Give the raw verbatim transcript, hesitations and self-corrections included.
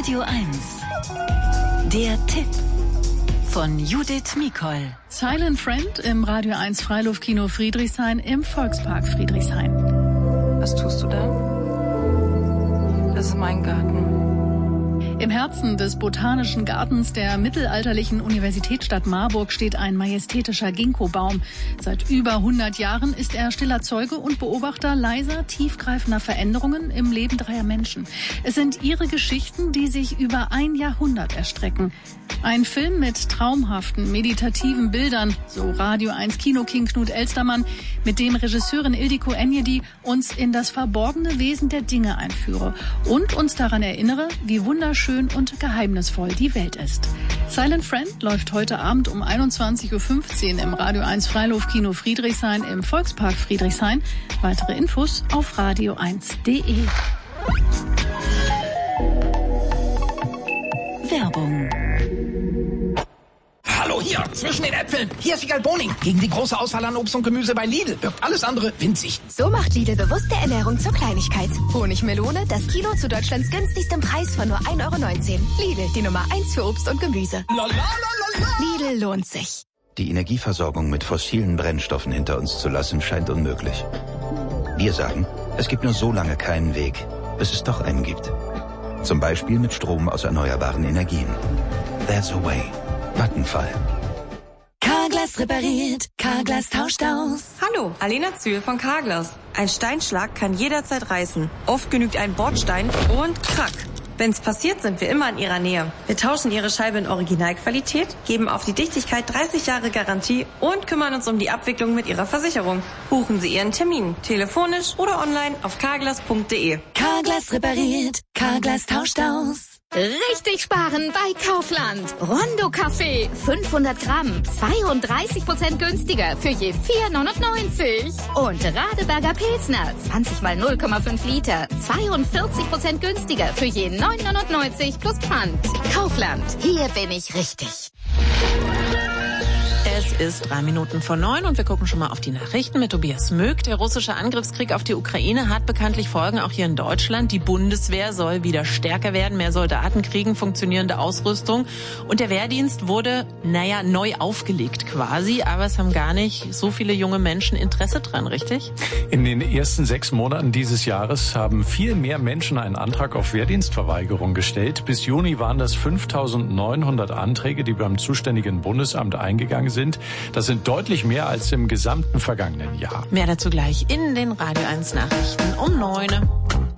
Radio eins. Der Tipp von Judith Mikol. Silent Friend im Radio eins Freiluftkino Friedrichshain im Volkspark Friedrichshain. Was tust du da? Das ist mein Garten. Im Herzen des Botanischen Gartens der mittelalterlichen Universitätsstadt Marburg steht ein majestätischer Ginkgo-Baum. Seit über hundert Jahren ist er stiller Zeuge und Beobachter leiser, tiefgreifender Veränderungen im Leben dreier Menschen. Es sind ihre Geschichten, die sich über ein Jahrhundert erstrecken. Ein Film mit traumhaften, meditativen Bildern, so Radio eins Kinoking Knut Elstermann, mit dem Regisseurin Ildiko Enjedi uns in das verborgene Wesen der Dinge einführe und uns daran erinnere, wie wunderschön und geheimnisvoll die Welt ist. Silent Friend läuft heute Abend um einundzwanzig Uhr fünfzehn im Radio eins Freiluftkino Friedrichshain im Volkspark Friedrichshain. Weitere Infos auf radio eins punkt de. Werbung. Hallo hier, zwischen den Äpfeln. Hier ist Wiegald Boning. Gegen die große Auswahl an Obst und Gemüse bei Lidl wirkt alles andere winzig. So macht Lidl bewusste Ernährung zur Kleinigkeit. Honigmelone, das Kilo zu Deutschlands günstigstem Preis von nur ein Euro neunzehn. Lidl, die Nummer eins für Obst und Gemüse. La, la, la, la. Lidl lohnt sich. Die Energieversorgung mit fossilen Brennstoffen hinter uns zu lassen, scheint unmöglich. Wir sagen, es gibt nur so lange keinen Weg, bis es doch einen gibt. Zum Beispiel mit Strom aus erneuerbaren Energien. There's a way. Vattenfall. Carglass repariert, Carglass tauscht aus. Hallo, Alena Zühl von Carglass. Ein Steinschlag kann jederzeit reißen. Oft genügt ein Bordstein und krack. Wenn's passiert, sind wir immer in Ihrer Nähe. Wir tauschen Ihre Scheibe in Originalqualität, geben auf die Dichtigkeit dreißig Jahre Garantie und kümmern uns um die Abwicklung mit Ihrer Versicherung. Buchen Sie Ihren Termin, telefonisch oder online auf carglass punkt de. Carglass repariert, Carglass tauscht aus. Richtig sparen bei Kaufland. Rondo Kaffee, fünfhundert Gramm, zweiunddreißig Prozent günstiger für je vier neunundneunzig. Und Radeberger Pilsner, zwanzig mal null Komma fünf Liter, zweiundvierzig Prozent günstiger für je neun neunundneunzig plus Pfand. Kaufland, hier bin ich richtig. Es ist drei Minuten vor neun und wir gucken schon mal auf die Nachrichten mit Tobias Möck. Der russische Angriffskrieg auf die Ukraine hat bekanntlich Folgen auch hier in Deutschland. Die Bundeswehr soll wieder stärker werden, mehr Soldaten kriegen, funktionierende Ausrüstung. Und der Wehrdienst wurde, naja, neu aufgelegt quasi. Aber es haben gar nicht so viele junge Menschen Interesse dran, richtig? In den ersten sechs Monaten dieses Jahres haben viel mehr Menschen einen Antrag auf Wehrdienstverweigerung gestellt. Bis Juni waren das fünftausendneunhundert Anträge, die beim zuständigen Bundesamt eingegangen sind. Das sind deutlich mehr als im gesamten vergangenen Jahr. Mehr dazu gleich in den Radio eins Nachrichten um neun.